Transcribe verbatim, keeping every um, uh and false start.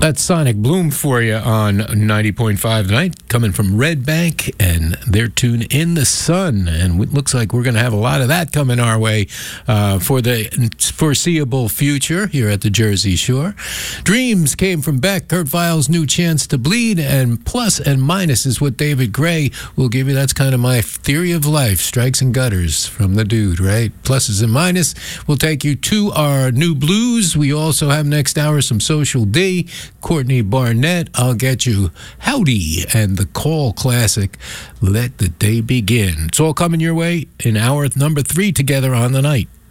That's Sonic Bloom for you on ninety point five tonight, coming from Red Bank and their tune In the Sun. And it looks like we're going to have a lot of that coming our way uh, for the foreseeable future here at the Jersey Shore. Dreams came from Beck, Kurt Vile's New Chance to Bleed, and Plus and Minus is what David Gray will give you. That's kind of my theory of life, strikes and gutters from the dude, right? Pluses and minus will take you to our new blues. We also have next hour some Social D. Courtney Barnett, I'll Get You Howdy, and the Call classic, Let the Day Begin. It's all coming your way in hour number three together on the night.